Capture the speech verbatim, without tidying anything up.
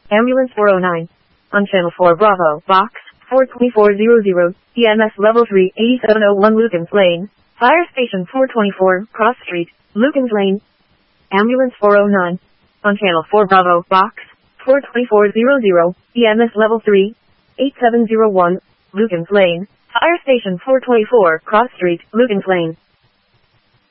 Ambulance four oh nine. On Channel four Bravo, Box four two four zero zero, E M S Level three, eighty-seven oh one Lukens Lane. Fire Station four twenty-four, Cross Street, Lukens Lane. Ambulance four oh nine. On Channel four Bravo, Box four two four zero zero, E M S Level three, eighty-seven oh one, Lukens Lane. Fire Station four twenty-four, Cross Street, Lukens Lane.